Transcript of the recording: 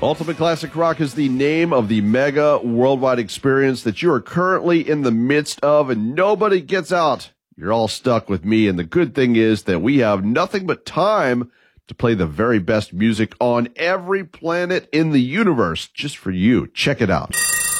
Ultimate Classic Rock is the name of the mega worldwide experience that you are currently in the midst of, and nobody gets out. You're all stuck with me, and the good thing is that we have nothing but time to play the very best music on every planet in the universe just for you. Check it out.